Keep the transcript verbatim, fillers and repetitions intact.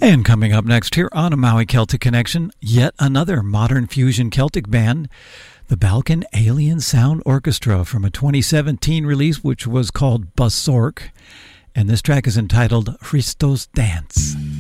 And coming up next here on a Maui Celtic Connection, yet another modern fusion Celtic band, the Balkan Alien Sound Orchestra, from a twenty seventeen release which was called Basork. And this track is entitled Christos Dance.